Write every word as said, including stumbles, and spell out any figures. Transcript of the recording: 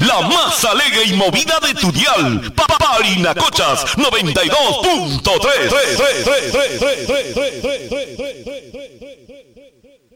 la más alegre y movida de tu dial. Parinacochas noventa y dos punto tres.